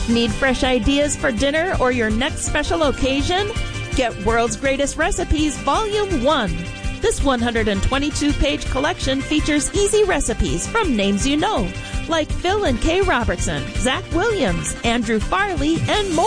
Need fresh ideas for dinner or your next special occasion? Get World's Greatest Recipes Volume 1. This 122-page collection features easy recipes from names you know, like Phil and Kay Robertson, Zach Williams, Andrew Farley, and more.